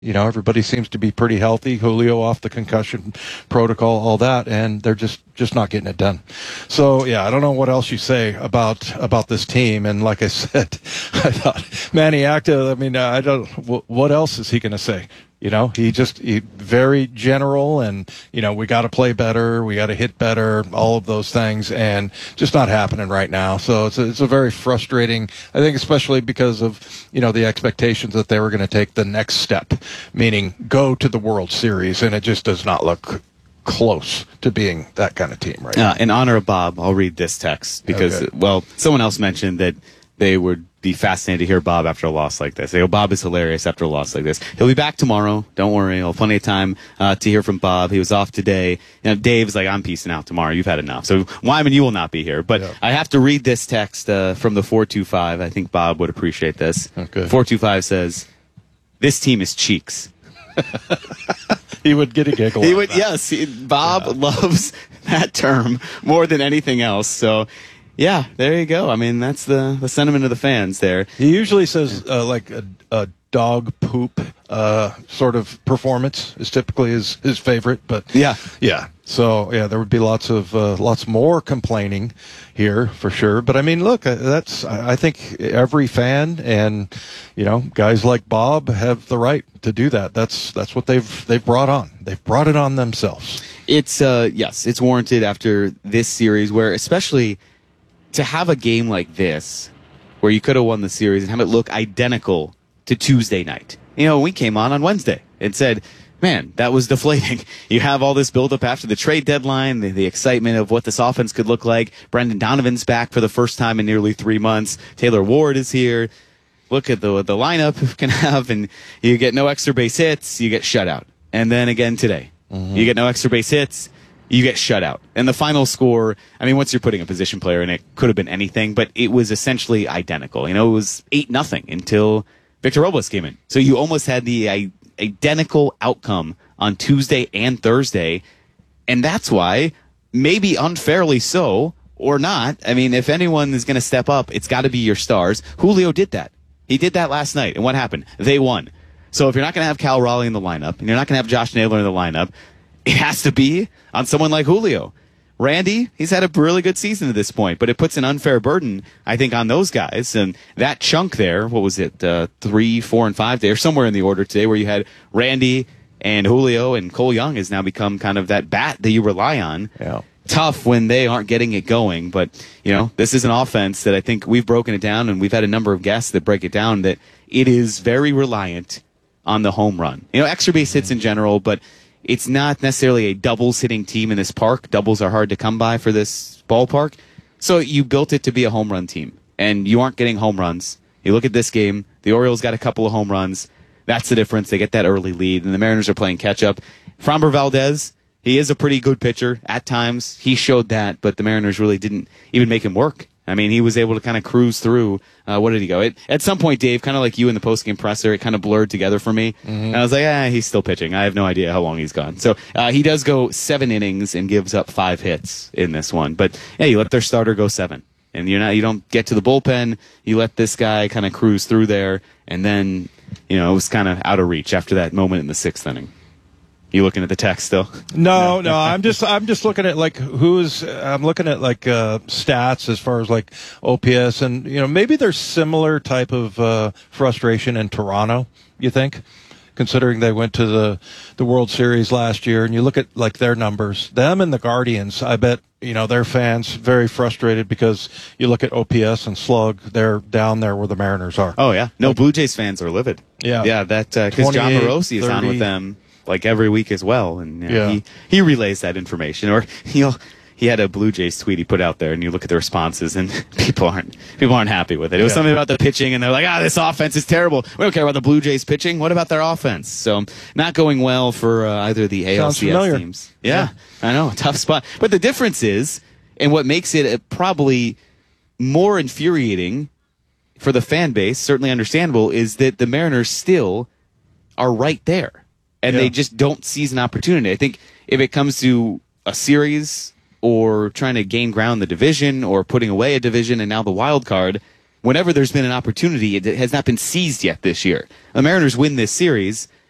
Everybody seems to be pretty healthy. Julio off the concussion protocol, all that, and they're just not getting it done. So, yeah, I don't know what else you say about this team. And like I said, I thought Manny Acta, what else is he going to say? He very general, and, we got to play better, we got to hit better, all of those things, and just not happening right now. So it's a very frustrating, I think, especially because of, the expectations that they were going to take the next step, meaning go to the World Series, and it just does not look close to being that kind of team right now. In honor of Bob, I'll read this text because, someone else mentioned that they would be fascinated to hear Bob after a loss like this. They go, Bob is hilarious after a loss like this. He'll be back tomorrow. Don't worry. He'll have plenty of time to hear from Bob. He was off today. Dave's like, I'm peacing out tomorrow. You've had enough. So, Wyman, you will not be here. But I have to read this text from the 425. I think Bob would appreciate this. Okay. 425 says, this team is cheeks. He would get a giggle. He would, yes. Bob loves that term more than anything else. So, yeah, there you go. I mean, that's the sentiment of the fans there. He usually says like a dog poop sort of performance is typically his favorite. But yeah. So there would be lots more complaining here for sure. But I mean, look, I think every fan and guys like Bob have the right to do that. That's what they've brought on. They've brought it on themselves. It's it's warranted after this series, where especially to have a game like this, where you could have won the series and have it look identical to Tuesday night. We came on Wednesday and said, man, that was deflating. You have all this buildup after the trade deadline, the excitement of what this offense could look like. Brendan Donovan's back for the first time in nearly 3 months. Taylor Ward is here. Look at the lineup can have, and you get no extra base hits, you get shut out. And then again today, you get no extra base hits, you get shut out. And the final score, once you're putting a position player in, it could have been anything, but it was essentially identical. It was 8-0 until Victor Robles came in. So you almost had the identical outcome on Tuesday and Thursday. And that's why, maybe unfairly so, or not, if anyone is going to step up, it's got to be your stars. Julio did that. He did that last night. And what happened? They won. So if you're not going to have Cal Raleigh in the lineup, and you're not going to have Josh Naylor in the lineup, it has to be on someone like Julio. Randy, he's had a really good season at this point, but it puts an unfair burden, I think, on those guys. And that chunk there, what was it, 3, 4, and 5 there, somewhere in the order today, where you had Randy and Julio, and Cole Young has now become kind of that bat that you rely on. Yeah. Tough when they aren't getting it going, but this is an offense that I think we've broken it down, and we've had a number of guests that break it down, that it is very reliant on the home run. Extra base hits in general, but it's not necessarily a doubles hitting team in this park. Doubles are hard to come by for this ballpark. So you built it to be a home run team, and you aren't getting home runs. You look at this game, the Orioles got a couple of home runs. That's the difference. They get that early lead, and the Mariners are playing catch up. Framber Valdez, he is a pretty good pitcher at times. He showed that, but the Mariners really didn't even make him work. He was able to kind of cruise through. What did he go? At some point, Dave, kind of like you in the postgame presser, it kind of blurred together for me. And I was like, he's still pitching. I have no idea how long he's gone. So he does go 7 innings and gives up 5 hits in this one. But you let their starter go 7. And you don't get to the bullpen. You let this guy kind of cruise through there. And then, it was kind of out of reach after that moment in the 6th inning. You looking at the text still? No. I'm just looking at I'm looking at stats as far as OPS, and maybe there's similar type of frustration in Toronto. You think, considering they went to the World Series last year, and you look at their numbers, them and the Guardians. I bet their fans very frustrated because you look at OPS and slug, they're down there where the Mariners are. Oh yeah, no, Blue Jays fans are livid. Yeah, that because John Morosi is on with them every week as well, and he relays that information. Or he had a Blue Jays tweet he put out there, and you look at the responses, and people aren't happy with it. It was something about the pitching, and they're like, this offense is terrible. We don't care about the Blue Jays pitching. What about their offense? So not going well for either the ALCS teams. Yeah, I know, tough spot. But the difference is, and what makes it probably more infuriating for the fan base, certainly understandable, is that the Mariners still are right there. And they just don't seize an opportunity. I think if it comes to a series or trying to gain ground in the division or putting away a division and now the wild card, whenever there's been an opportunity, it has not been seized yet this year. The Mariners win this series,